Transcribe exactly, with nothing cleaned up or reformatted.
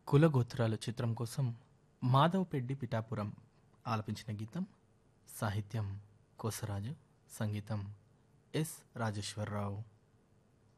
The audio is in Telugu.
కులగోత్రాలు చిత్రం కోసం మాధవ్ పెడ్డి పిఠాపురం ఆలపించిన గీతం. సాహిత్యం కోసరాజు, సంగీతం ఎస్ రాజేశ్వరరావు.